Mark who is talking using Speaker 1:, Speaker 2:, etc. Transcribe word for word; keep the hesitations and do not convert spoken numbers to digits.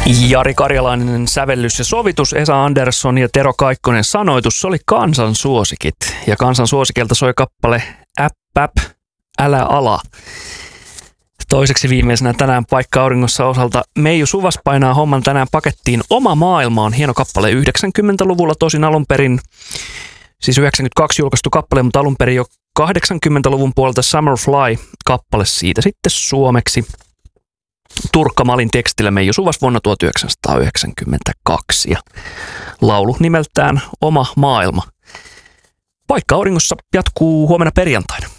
Speaker 1: Jari Karjalainen sävellys ja sovitus, Esa Andersson ja Tero Kaikkonen sanoitus. Se oli kansan suosikit. Ja kansan suosikelta soi kappale Äpp, äpp, älä ala. Toiseksi viimeisenä tänään Paikka auringossa osalta Meiju Suvas painaa homman tänään pakettiin. Oma maailma on hieno kappale yhdeksänkymmentäluvulla, tosin alun perin, siis yhdeksänkymmentäkaksi julkaistu kappale, mutta alun perin jo kahdeksankymmentäluvun puolelta Summer Fly-kappale siitä sitten suomeksi. Turkka Malin tekstillä Meiju Suvas vuonna tuhatyhdeksänsataayhdeksänkymmentäkaksi ja laulu nimeltään Oma maailma. Paikka auringossa jatkuu huomenna perjantaina.